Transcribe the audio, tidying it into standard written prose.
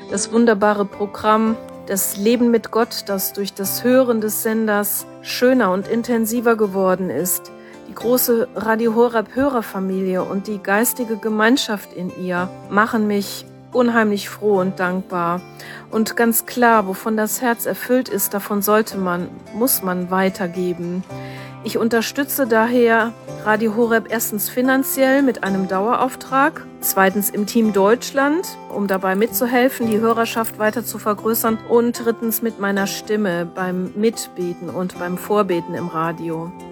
das wunderbare Programm, das Leben mit Gott, das durch das Hören des Senders schöner und intensiver geworden ist, die große Radio Horeb Hörerfamilie und die geistige Gemeinschaft in ihr machen mich unheimlich froh und dankbar. Und ganz klar, wovon das Herz erfüllt ist, davon muss man weitergeben. Ich unterstütze daher Radio Horeb erstens finanziell mit einem Dauerauftrag, zweitens im Team Deutschland, um dabei mitzuhelfen, die Hörerschaft weiter zu vergrößern, und drittens mit meiner Stimme beim Mitbeten und beim Vorbeten im Radio.